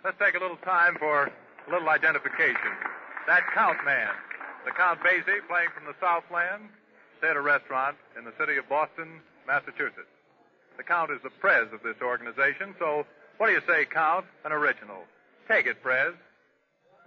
let's take a little time for a little identification. That Count man, the Count Basie, playing from the Southland, stay at a restaurant in the city of Boston, Massachusetts. The Count is the prez of this organization, so what do you say, Count? An original. Take it, prez.